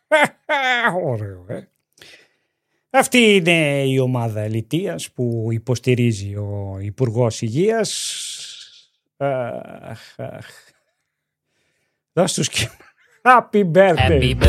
Ωραίο, Αυτή είναι η ομάδα ελιτείας που υποστηρίζει ο Υπουργός Υγείας. Δώσ' τους και happy birthday.